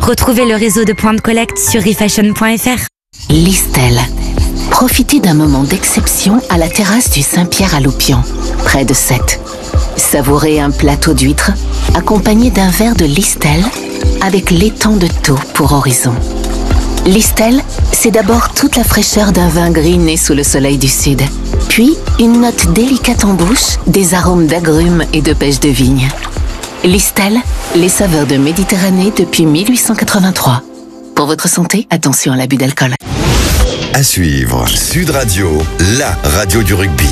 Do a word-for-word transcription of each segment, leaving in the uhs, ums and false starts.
Retrouvez le réseau de points de collecte sur refashion point f r. Listel. Profitez d'un moment d'exception à la terrasse du Saint-Pierre à Loupian, près de Sète. Savourez un plateau d'huîtres accompagné d'un verre de Listel avec l'étang de Thau pour horizon. Listel, c'est d'abord toute la fraîcheur d'un vin gris né sous le soleil du sud. Puis, une note délicate en bouche, des arômes d'agrumes et de pêche de vigne. Listel, les saveurs de Méditerranée depuis mille huit cent quatre-vingt-trois. Pour votre santé, attention à l'abus d'alcool. À suivre, Sud Radio, la radio du rugby.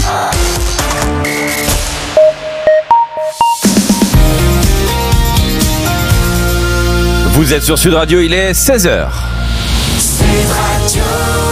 Vous êtes sur Sud Radio, il est seize heures. Sud Radio.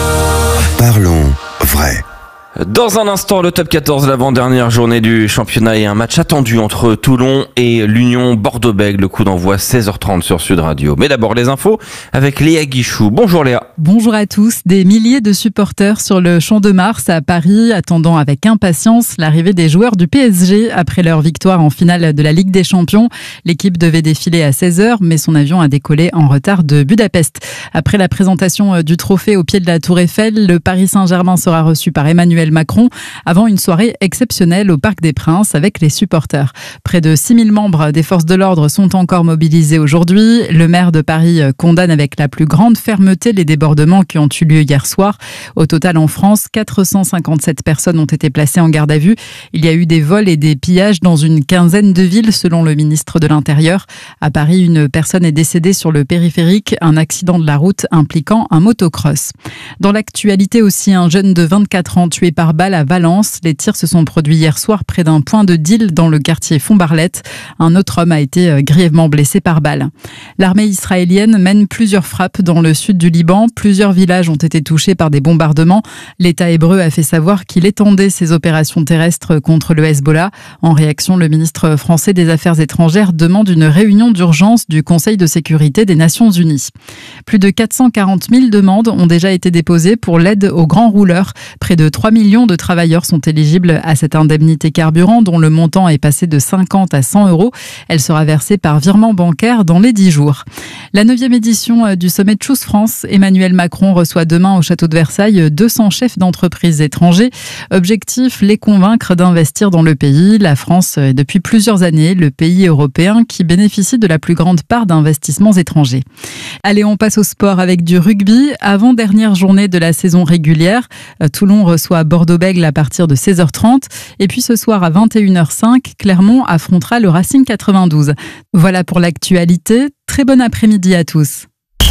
Parlons vrai. Dans un instant, le top quatorze, l'avant-dernière journée du championnat et un match attendu entre Toulon et l'Union Bordeaux-Bègles. Le coup d'envoi seize heures trente sur Sud Radio. Mais d'abord les infos avec Léa Guichou. Bonjour Léa. Bonjour à tous. Des milliers de supporters sur le Champ de Mars à Paris, attendant avec impatience l'arrivée des joueurs du P S G après leur victoire en finale de la Ligue des Champions. L'équipe devait défiler à seize heures, mais son avion a décollé en retard de Budapest. Après la présentation du trophée au pied de la Tour Eiffel, le Paris Saint-Germain sera reçu par Emmanuel Macron avant une soirée exceptionnelle au Parc des Princes avec les supporters. Près de six mille membres des forces de l'ordre sont encore mobilisés aujourd'hui. Le maire de Paris condamne avec la plus grande fermeté les débordements qui ont eu lieu hier soir. Au total en France, quatre cent cinquante-sept personnes ont été placées en garde à vue. Il y a eu des vols et des pillages dans une quinzaine de villes selon le ministre de l'Intérieur. À Paris, une personne est décédée sur le périphérique, un accident de la route impliquant un motocross. Dans l'actualité aussi, un jeune de vingt-quatre ans tué par balle à Valence. Les tirs se sont produits hier soir près d'un point de deal dans le quartier Fontbarlette. Un autre homme a été grièvement blessé par balle. L'armée israélienne mène plusieurs frappes dans le sud du Liban. Plusieurs villages ont été touchés par des bombardements. L'État hébreu a fait savoir qu'il étendait ses opérations terrestres contre le Hezbollah. En réaction, le ministre français des Affaires étrangères demande une réunion d'urgence du Conseil de sécurité des Nations Unies. Plus de quatre cent quarante mille demandes ont déjà été déposées pour l'aide aux grands rouleurs. Près de trois millions de travailleurs sont éligibles à cette indemnité carburant dont le montant est passé de cinquante à cent euros. Elle sera versée par virement bancaire dans les dix jours. La neuvième édition du sommet de Choose France, Emmanuel Macron reçoit demain au château de Versailles deux cents chefs d'entreprises étrangers. Objectif, les convaincre d'investir dans le pays. La France est depuis plusieurs années le pays européen qui bénéficie de la plus grande part d'investissements étrangers. Allez, on passe au sport avec du rugby. Avant-dernière journée de la saison régulière, Toulon reçoit Bordeaux-Bègles à partir de seize heures trente. Et puis ce soir à vingt et une heures cinq, Clermont affrontera le Racing quatre-vingt-douze. Voilà pour l'actualité. Très bon après-midi à tous.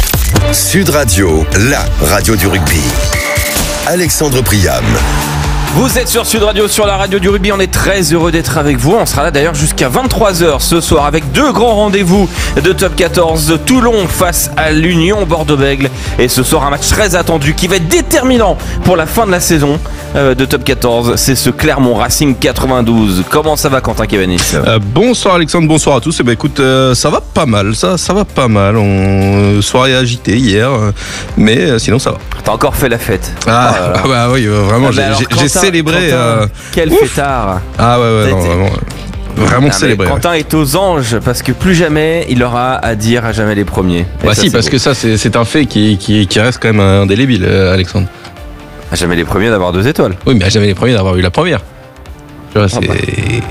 Sud Radio, la radio du rugby. Alexandre Priam. Vous êtes sur Sud Radio, sur la radio du rugby. On est très heureux d'être avec vous. On sera là d'ailleurs jusqu'à vingt-trois heures ce soir avec deux grands rendez-vous de top quatorze. Toulon face à l'Union Bordeaux-Bègles. Et ce soir, un match très attendu qui va être déterminant pour la fin de la saison euh, de top quatorze. C'est ce Clermont Racing quatre-vingt-douze. Comment ça va, Quentin Cavanis? euh, Bonsoir Alexandre, bonsoir à tous. Eh ben, écoute, euh, ça va pas mal. Ça, ça va pas mal. On... Soirée agitée hier. Euh, mais euh, sinon, ça va. T'as encore fait la fête. Ah, oh là là. ah bah oui, euh, vraiment, Ah bah j'ai, alors, j'ai, Quentin, j'ai célébré. Quentin, euh... Quel Ouf. fêtard. Ah ouais, ouais, non, vraiment. Vraiment célébré. Quentin ouais. est aux anges parce que plus jamais il aura à dire à jamais les premiers. Et Bah ça, si, c'est parce beau. que ça, c'est, c'est un fait qui, qui, qui reste quand même indélébile, euh, Alexandre. À jamais les premiers d'avoir deux étoiles. Oui, mais à jamais les premiers d'avoir eu la première. Tu vois, c'est. bah.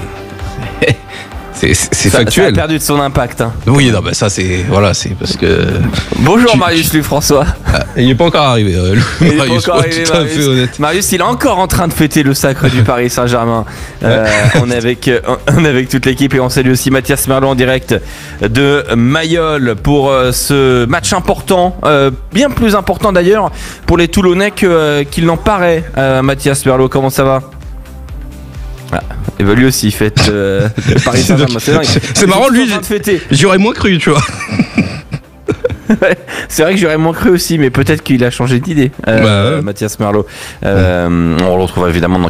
c'est, c'est, c'est Ça- factuel. Ça a perdu de son impact. Hein. Oui, non, bah ça, c'est. Voilà, c'est parce que. Bonjour Tu- Marius Louis François. Ah, il n'est pas encore arrivé, euh, Il est pas Marius, encore pour être arrivé, tout à Marius. fait honnête. Marius, il est encore en train de fêter le sacre du Paris Saint-Germain. Euh, on est avec, euh, on est avec toute l'équipe et on salue aussi Mathias Merlot en direct de Mayol pour euh, ce match important, euh, bien plus important d'ailleurs pour les Toulonnais que, euh, qu'il n'en paraît. Euh, Mathias Merlot, comment ça va? Ah, et bah lui aussi il fête euh, le Paris Saint-Germain. C'est dingue. C'est marrant, lui, Il est en train de fêter. J'aurais moins cru, tu vois. C'est vrai que j'aurais moins cru aussi, mais peut-être qu'il a changé d'idée, euh, Bah ouais. Mathias Merlot. Euh, on le retrouve évidemment dans